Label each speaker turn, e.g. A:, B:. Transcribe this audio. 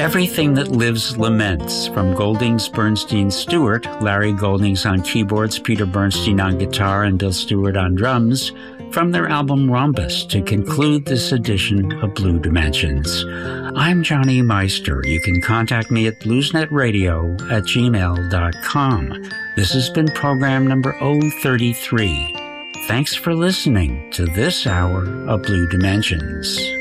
A: Everything That Lives Laments, from Goldings, Bernstein, Stewart, Larry Goldings on keyboards, Peter Bernstein on guitar, and Bill Stewart on drums, from their album Rhombus, to conclude this edition of Blue Dimensions. I'm Johnny Meister. You can contact me at bluesnetradio@gmail.com. This has been program number 033. Thanks for listening to this hour of Blue Dimensions.